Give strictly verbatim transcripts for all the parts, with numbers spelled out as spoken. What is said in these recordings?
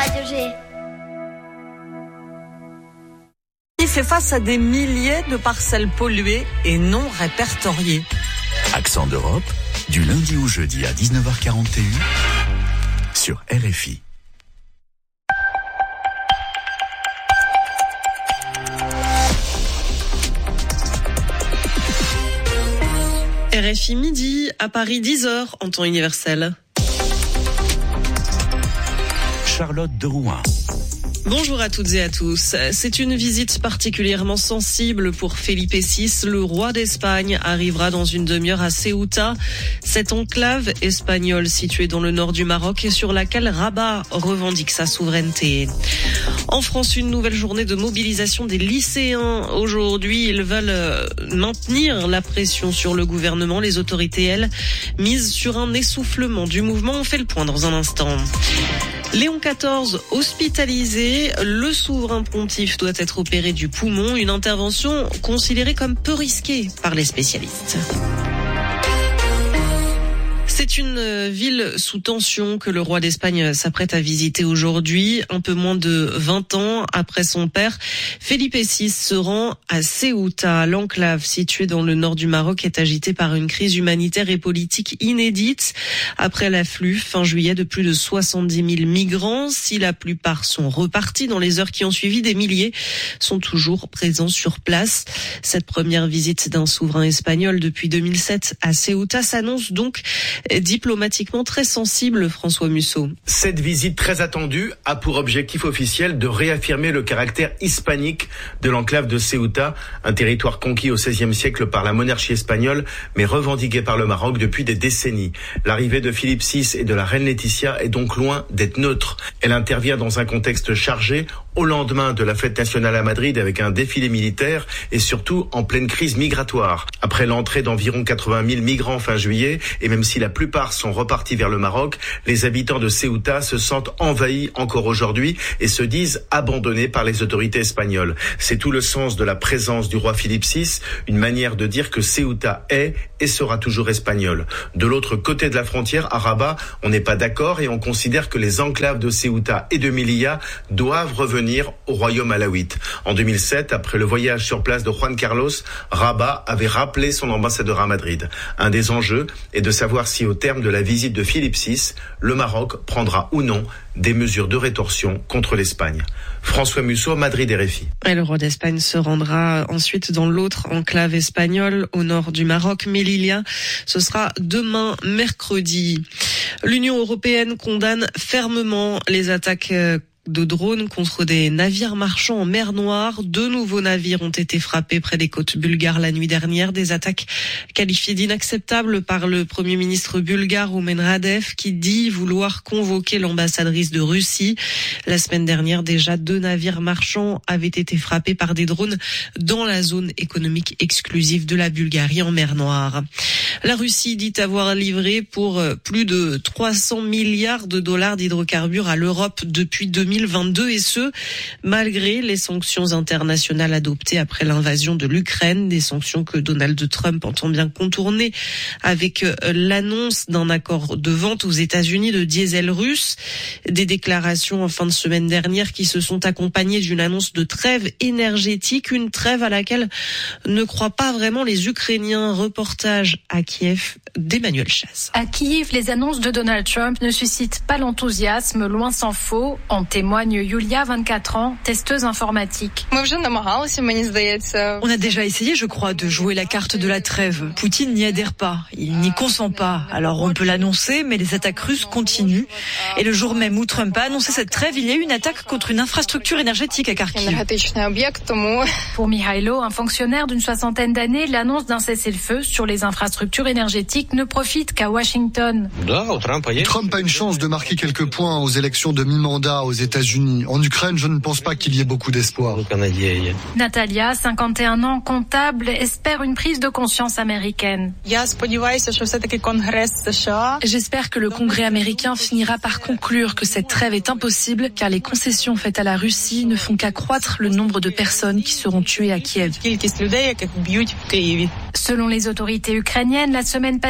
Radio G. Il fait face à des milliers de parcelles polluées et non répertoriées. Accent d'Europe, du lundi au jeudi à dix-neuf heures quarante et un sur R F I. R F I midi, à Paris dix heures en temps universel. Charlotte de Rouen. Bonjour à toutes et à tous. C'est une visite particulièrement sensible pour Felipe six. Le roi d'Espagne arrivera dans une demi-heure à Ceuta, cette enclave espagnole située dans le nord du Maroc et sur laquelle Rabat revendique sa souveraineté. En France, une nouvelle journée de mobilisation des lycéens. Aujourd'hui, ils veulent maintenir la pression sur le gouvernement. Les autorités, elles, misent sur un essoufflement du mouvement. On fait le point dans un instant. Léon quatorze hospitalisé, le souverain pontife doit être opéré du poumon, une intervention considérée comme peu risquée par les spécialistes. C'est une ville sous tension que le roi d'Espagne s'apprête à visiter aujourd'hui. Un peu moins de vingt ans après son père, Felipe six se rend à Ceuta. L'enclave située dans le nord du Maroc est agitée par une crise humanitaire et politique inédite. Après l'afflux fin juillet de plus de soixante-dix mille migrants, si la plupart sont repartis dans les heures qui ont suivi, des milliers sont toujours présents sur place. Cette première visite d'un souverain espagnol depuis deux mille sept à Ceuta s'annonce donc diplomatiquement très sensible, François Musso. Cette visite très attendue a pour objectif officiel de réaffirmer le caractère hispanique de l'enclave de Ceuta, un territoire conquis au seizième siècle par la monarchie espagnole, mais revendiqué par le Maroc depuis des décennies. L'arrivée de Philippe six et de la reine Laetitia est donc loin d'être neutre. Elle intervient dans un contexte chargé, au lendemain de la fête nationale à Madrid avec un défilé militaire et surtout en pleine crise migratoire. Après l'entrée d'environ quatre-vingt mille migrants fin juillet, et même si la plupart sont repartis vers le Maroc, les habitants de Ceuta se sentent envahis encore aujourd'hui et se disent abandonnés par les autorités espagnoles. C'est tout le sens de la présence du roi Philippe six, une manière de dire que Ceuta est et sera toujours espagnole. De l'autre côté de la frontière, à Rabat, on n'est pas d'accord et on considère que les enclaves de Ceuta et de Melilla doivent revenir au royaume alawite. En deux mille sept, après le voyage sur place de Juan Carlos, Rabat avait rappelé son ambassadeur à Madrid. Un des enjeux est de savoir si au terme de la visite de Philippe six, le Maroc prendra ou non des mesures de rétorsion contre l'Espagne. François Musso, Madrid R F I. Et le roi d'Espagne se rendra ensuite dans l'autre enclave espagnole au nord du Maroc, Melilla. Ce sera demain mercredi. L'Union européenne condamne fermement les attaques de drones contre des navires marchands en mer Noire. Deux nouveaux navires ont été frappés près des côtes bulgares la nuit dernière. Des attaques qualifiées d'inacceptables par le Premier ministre bulgare Rumen Radev, qui dit vouloir convoquer l'ambassadrice de Russie. La semaine dernière, déjà, deux navires marchands avaient été frappés par des drones dans la zone économique exclusive de la Bulgarie en mer Noire. La Russie dit avoir livré pour plus de trois cents milliards de dollars d'hydrocarbures à l'Europe depuis deux mille vingt-deux et ce, malgré les sanctions internationales adoptées après l'invasion de l'Ukraine, des sanctions que Donald Trump entend bien contourner avec l'annonce d'un accord de vente aux États-Unis de diesel russe. Des déclarations en fin de semaine dernière qui se sont accompagnées d'une annonce de trêve énergétique, une trêve à laquelle ne croient pas vraiment les Ukrainiens. Reportage à Kiev d'Emmanuel Chaz. À Kiev, les annonces de Donald Trump ne suscitent pas l'enthousiasme, loin s'en faut. En témoigne Yulia, vingt-quatre ans, testeuse informatique. On a déjà essayé, je crois, de jouer la carte de la trêve. Poutine n'y adhère pas, il n'y consent pas. Alors on peut l'annoncer, mais les attaques russes continuent. Et le jour même où Trump a annoncé cette trêve, il y a eu une attaque contre une infrastructure énergétique à Kharkiv. Pour Mihailo, un fonctionnaire d'une soixantaine d'années, l'annonce d'un cessez-le-feu sur les infrastructures énergétiques ne profite qu'à Washington. Trump a une chance de marquer quelques points aux élections de mi-mandat aux États-Unis. En Ukraine, je ne pense pas qu'il y ait beaucoup d'espoir. Natalia, cinquante et un ans, comptable, espère une prise de conscience américaine. J'espère que le Congrès américain finira par conclure que cette trêve est impossible, car les concessions faites à la Russie ne font qu'accroître le nombre de personnes qui seront tuées à Kiev. Selon les autorités ukrainiennes, la semaine passée,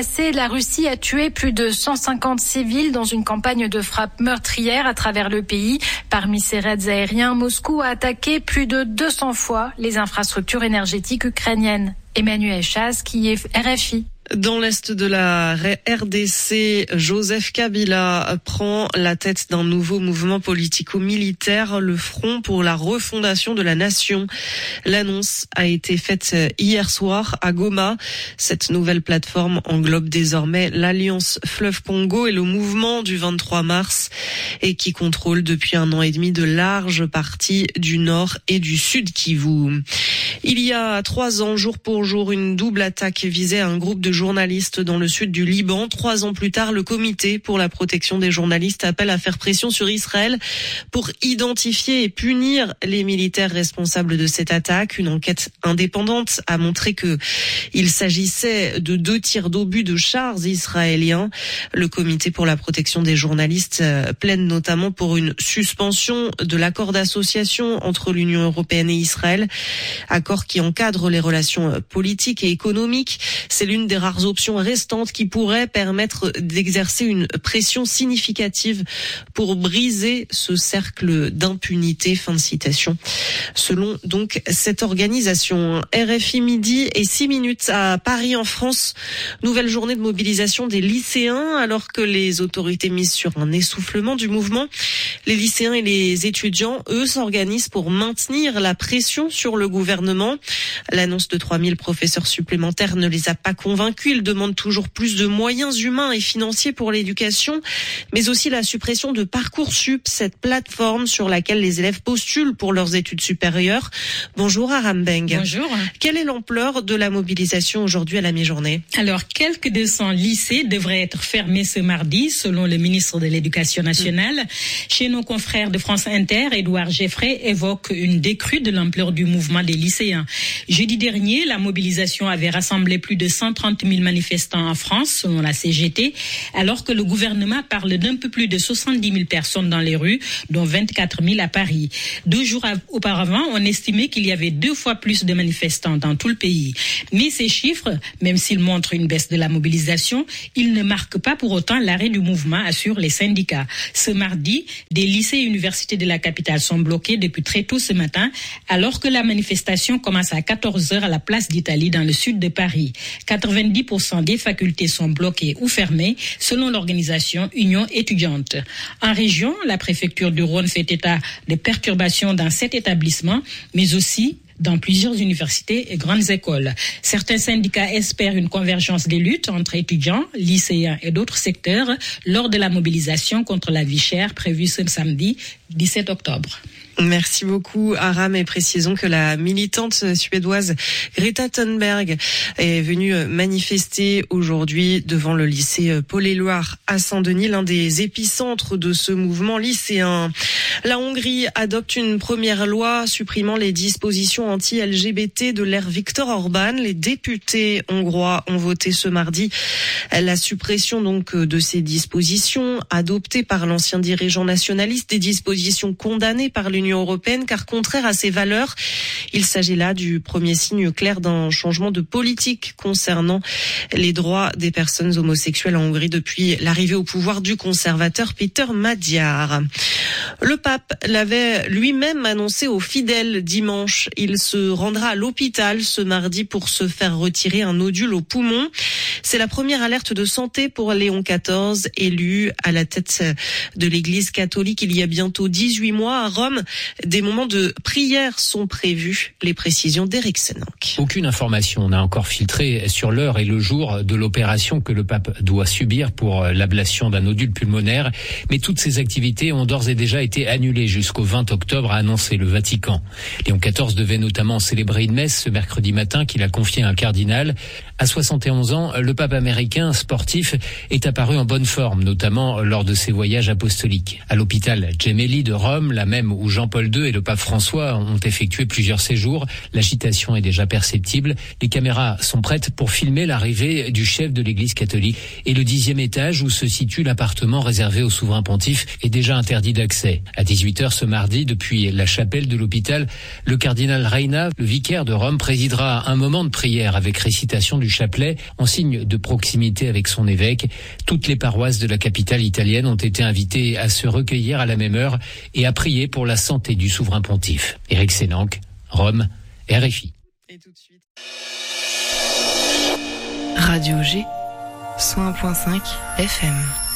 passé, la Russie a tué plus de cent cinquante civils dans une campagne de frappe meurtrière à travers le pays. Parmi ces raids aériens, Moscou a attaqué plus de deux cents fois les infrastructures énergétiques ukrainiennes. Emmanuel Chaz, qui est R F I. Dans l'est de la R D C, Joseph Kabila prend la tête d'un nouveau mouvement politico-militaire, le Front pour la refondation de la nation. L'annonce a été faite hier soir à Goma. Cette nouvelle plateforme englobe désormais l'Alliance Fleuve Congo et le mouvement du vingt-trois mars et qui contrôle depuis un an et demi de larges parties du nord et du sud Kivu. Il y a trois ans, jour pour jour, une double attaque visait un groupe de journalistes dans le sud du Liban. Trois ans plus tard, le comité pour la protection des journalistes appelle à faire pression sur Israël pour identifier et punir les militaires responsables de cette attaque. Une enquête indépendante a montré que il s'agissait de deux tirs d'obus de chars israéliens. Le comité pour la protection des journalistes plaide notamment pour une suspension de l'accord d'association entre l'Union européenne et Israël, accord qui encadre les relations politiques et économiques. C'est l'une des rares options restantes qui pourraient permettre d'exercer une pression significative pour briser ce cercle d'impunité. Fin de citation. Selon donc cette organisation. R F I midi et six minutes à Paris en France. Nouvelle journée de mobilisation des lycéens alors que les autorités misent sur un essoufflement du mouvement. Les lycéens et les étudiants, eux, s'organisent pour maintenir la pression sur le gouvernement. L'annonce de trois mille professeurs supplémentaires ne les a pas convaincus. Ils demandent toujours plus de moyens humains et financiers pour l'éducation, mais aussi la suppression de Parcoursup, cette plateforme sur laquelle les élèves postulent pour leurs études supérieures. Bonjour Aram Beng. Bonjour. Quelle est l'ampleur de la mobilisation aujourd'hui à la mi-journée? Alors, quelques deux cents lycées devraient être fermés ce mardi, selon le ministre de l'Éducation nationale. Mmh. Chez nos confrères de France Inter, Édouard Geffray évoque une décrue de l'ampleur du mouvement des lycéens. Jeudi dernier, la mobilisation avait rassemblé plus de cent trente mille manifestants en France, selon la C G T, alors que le gouvernement parle d'un peu plus de soixante-dix mille personnes dans les rues, dont vingt-quatre mille à Paris. Deux jours auparavant, on estimait qu'il y avait deux fois plus de manifestants dans tout le pays. Mais ces chiffres, même s'ils montrent une baisse de la mobilisation, ils ne marquent pas pour autant l'arrêt du mouvement, assurent les syndicats. Ce mardi, des lycées et universités de la capitale sont bloqués depuis très tôt ce matin, alors que la manifestation commence à quatorze heures à la place d'Italie dans le sud de Paris. quatre-vingt-dix pour cent des facultés sont bloquées ou fermées, selon l'organisation Union étudiante. En région, la préfecture du Rhône fait état de perturbations dans sept établissements, mais aussi dans plusieurs universités et grandes écoles. Certains syndicats espèrent une convergence des luttes entre étudiants, lycéens et d'autres secteurs lors de la mobilisation contre la vie chère prévue ce samedi dix-sept octobre. Merci beaucoup Aram, et précisons que la militante suédoise Greta Thunberg est venue manifester aujourd'hui devant le lycée Paul-Éluard à Saint-Denis, l'un des épicentres de ce mouvement lycéen. La Hongrie adopte une première loi supprimant les dispositions anti-L G B T de l'ère Viktor Orban. Les députés hongrois ont voté ce mardi la suppression donc de ces dispositions adoptées par l'ancien dirigeant nationaliste, des dispositions condamnées par l'Union européenne car contraire à ses valeurs. Il s'agit là du premier signe clair d'un changement de politique concernant les droits des personnes homosexuelles en Hongrie depuis l'arrivée au pouvoir du conservateur Peter Magyar. Le pape l'avait lui-même annoncé aux fidèles dimanche. Il se rendra à l'hôpital ce mardi pour se faire retirer un nodule au poumon. C'est la première alerte de santé pour Léon quatorze, élu à la tête de l'Église catholique il y a bientôt dix-huit mois à Rome. Des moments de prière sont prévus. Les précisions d'Éric Sénanque. Aucune information n'a encore filtré sur l'heure et le jour de l'opération que le pape doit subir pour l'ablation d'un nodule pulmonaire. Mais toutes ces activités ont d'ores et déjà été annulées jusqu'au vingt octobre, a annoncé le Vatican. Léon quatorze devait notamment célébrer une messe ce mercredi matin qu'il a confiée à un cardinal. À soixante et onze ans, le pape américain sportif est apparu en bonne forme, notamment lors de ses voyages apostoliques. À l'hôpital Gemelli de Rome, la même où Jean-Paul deux et le pape François ont effectué plusieurs séjours, l'agitation est déjà perceptible. Les caméras sont prêtes pour filmer l'arrivée du chef de l'Église catholique. Et le dixième étage où se situe l'appartement réservé au souverain pontife est déjà interdit d'accès accès. À dix-huit heures ce mardi, depuis la chapelle de l'hôpital, le cardinal Reina, le vicaire de Rome, présidera un moment de prière avec récitation du chapelet en signe de proximité avec son évêque. Toutes les paroisses de la capitale italienne ont été invitées à se recueillir à la même heure et à prier pour la santé du souverain pontife. Éric Sénanque, Rome, R F I. Et tout de suite. Radio G, cent un virgule cinq F M.